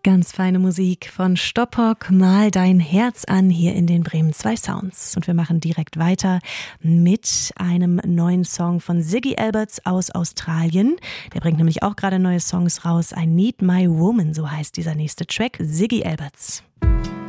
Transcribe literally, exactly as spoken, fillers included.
Ganz feine Musik von Stoppock, Mal dein Herz an, hier in den Bremen zwei Sounds. Und wir machen direkt weiter mit einem neuen Song von Ziggy Alberts aus Australien. Der bringt nämlich auch gerade neue Songs raus. I Need My Woman, so heißt dieser nächste Track. Ziggy Alberts.